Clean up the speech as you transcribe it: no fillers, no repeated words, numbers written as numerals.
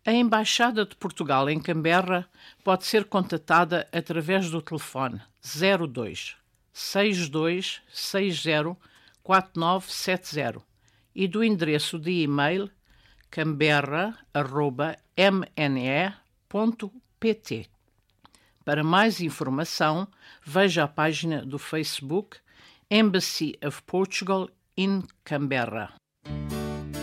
A Embaixada de Portugal em Canberra pode ser contatada através do telefone 02 62 60 4970 e do endereço de e-mail canberra@mne.pt. Para mais informação, veja a página do Facebook Embassy of Portugal in Canberra.